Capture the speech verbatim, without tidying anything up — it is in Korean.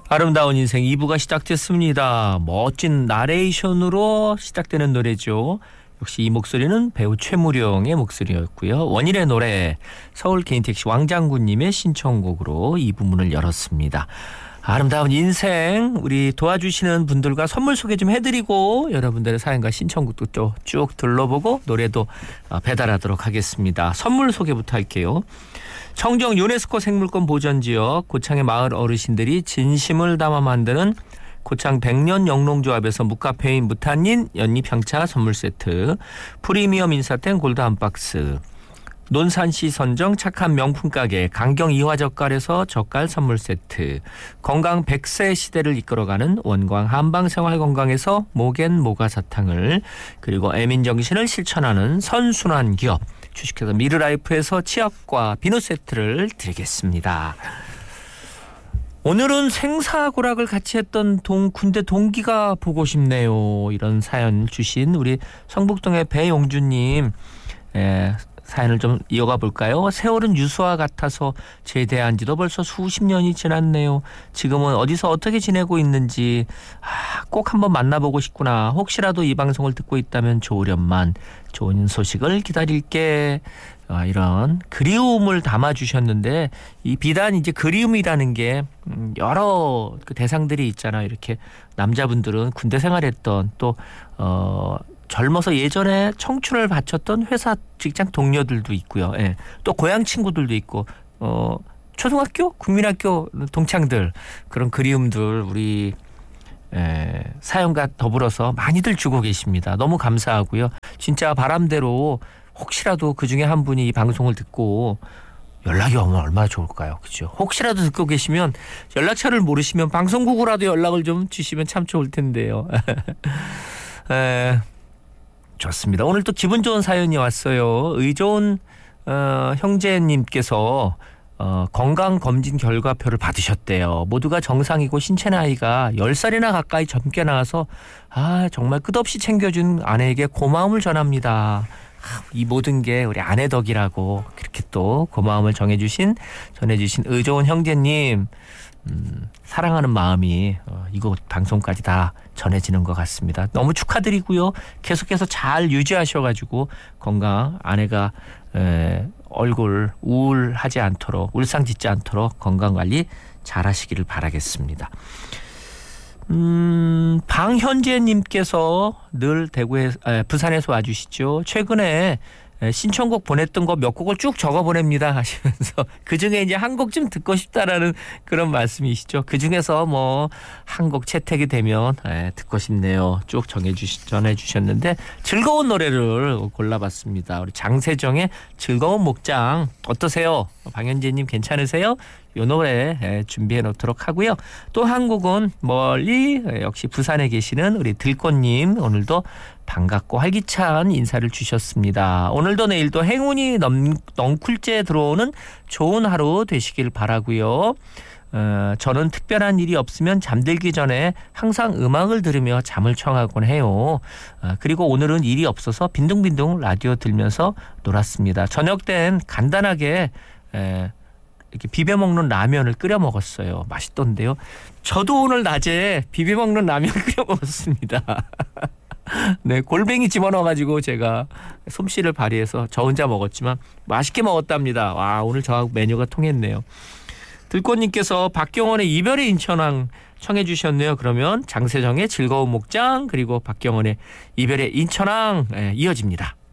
아름다운 인생 이 부가 시작됐습니다. 멋진 나레이션으로 시작되는 노래죠. 역시 이 목소리는 배우 최무룡의 목소리였고요. 원일의 노래, 서울 개인택시 왕장군님의 신청곡으로 이 부 문을 열었습니다. 아름다운 인생, 우리 도와주시는 분들과 선물 소개 좀 해드리고 여러분들의 사연과 신청곡도 또 쭉 둘러보고 노래도 배달하도록 하겠습니다. 선물 소개부터 할게요. 청정 유네스코 생물권 보전지역 고창의 마을 어르신들이 진심을 담아 만드는 고창 백년 영농조합에서 무카페인 무탄닌 연잎향차 선물 세트, 프리미엄 인사템 골드 한 박스, 논산시 선정 착한 명품 가게 강경 이화젓갈에서 젓갈 선물 세트, 건강 백 세 시대를 이끌어가는 원광 한방생활건강에서 모겐 모가사탕을, 그리고 애민정신을 실천하는 선순환 기업 주식회사 미르라이프에서 치약과 비누 세트를 드리겠습니다. 오늘은 생사고락을 같이 했던 동, 군대 동기가 보고 싶네요. 이런 사연 주신 우리 성북동의 배용주님, 예, 사연을 좀 이어가 볼까요? 세월은 유수와 같아서 제대한 지도 벌써 수십 년이 지났네요. 지금은 어디서 어떻게 지내고 있는지 아, 꼭 한번 만나보고 싶구나. 혹시라도 이 방송을 듣고 있다면 좋으련만. 좋은 소식을 기다릴게. 아, 이런 그리움을 담아주셨는데, 이 비단 이제 그리움이라는 게 여러 그 대상들이 있잖아요. 이렇게 남자분들은 군대 생활했던, 또 어. 젊어서 예전에 청춘을 바쳤던 회사 직장 동료들도 있고요. 예. 또 고향 친구들도 있고, 어, 초등학교, 국민학교 동창들, 그런 그리움들 우리 예, 사연과 더불어서 많이들 주고 계십니다. 너무 감사하고요. 진짜 바람대로 혹시라도 그중에 한 분이 이 방송을 듣고 연락이 오면 얼마나 좋을까요? 그죠? 혹시라도 듣고 계시면 연락처를 모르시면 방송국으로라도 연락을 좀 주시면 참 좋을 텐데요. 에, 좋습니다. 오늘 또 기분 좋은 사연이 왔어요. 의좋은 어, 형제님께서 어, 건강검진 결과표를 받으셨대요. 모두가 정상이고 신체 나이가 열 살이나 가까이 젊게 나와서 아 정말 끝없이 챙겨준 아내에게 고마움을 전합니다. 아, 이 모든 게 우리 아내 덕이라고 그렇게 또 고마움을 정해주신 전해주신 의좋은 형제님, 음, 사랑하는 마음이 어, 이곳 방송까지 다 전해지는 것 같습니다. 너무 축하드리고요. 계속해서 잘 유지하셔가지고 건강, 아내가 에, 얼굴 우울하지 않도록, 울상짓지 않도록 건강관리 잘 하시기를 바라겠습니다. 음, 방현재님께서 늘 대구에, 에, 부산에서 와주시죠. 최근에 신청곡 보냈던 거 몇 곡을 쭉 적어 보냅니다 하시면서 그중에 이제 한 곡 좀 듣고 싶다라는 그런 말씀이시죠. 그중에서 뭐 한 곡 채택이 되면 에, 듣고 싶네요. 쭉 정해주시, 전해주셨는데 즐거운 노래를 골라봤습니다. 우리 장세정의 즐거운 목장 어떠세요? 방현재님 괜찮으세요? 이 노래 준비해 놓도록 하고요. 또 한 곡은 멀리 역시 부산에 계시는 우리 들꽃님, 오늘도 반갑고 활기찬 인사를 주셨습니다. 오늘도 내일도 행운이 넘, 넝쿨째 들어오는 좋은 하루 되시길 바라고요. 어, 저는 특별한 일이 없으면 잠들기 전에 항상 음악을 들으며 잠을 청하곤 해요. 어, 그리고 오늘은 일이 없어서 빈둥빈둥 라디오 들면서 놀았습니다. 저녁 땐 간단하게 에, 이렇게 비벼 먹는 라면을 끓여 먹었어요. 맛있던데요. 저도 오늘 낮에 비벼 먹는 라면 끓여 먹었습니다. 네, 골뱅이 집어넣어가지고 제가 솜씨를 발휘해서 저 혼자 먹었지만 맛있게 먹었답니다. 와, 오늘 저하고 메뉴가 통했네요. 들꽃님께서 박경원의 이별의 인천항 청해 주셨네요. 그러면 장세정의 즐거운 목장, 그리고 박경원의 이별의 인천항 예, 이어집니다.